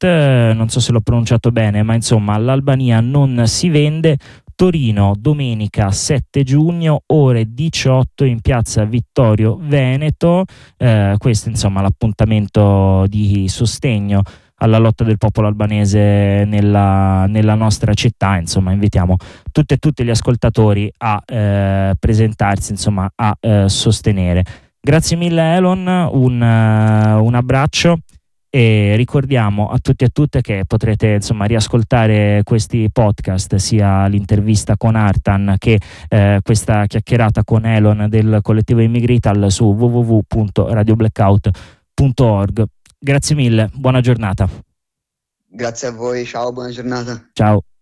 non so se l'ho pronunciato bene, ma insomma l'Albania non si vende. Torino, domenica 7 giugno, ore 18 in piazza Vittorio Veneto. Questo insomma l'appuntamento di sostegno alla lotta del popolo albanese nella nostra città. Insomma, invitiamo tutte e tutti gli ascoltatori a presentarsi, insomma, a sostenere. Grazie mille Elon, un abbraccio. E ricordiamo a tutti e a tutte che potrete insomma riascoltare questi podcast, sia l'intervista con Artan che questa chiacchierata con Elon del collettivo Immigrital su www.radioblackout.org. Grazie mille, buona giornata. Grazie a voi, ciao, buona giornata. Ciao.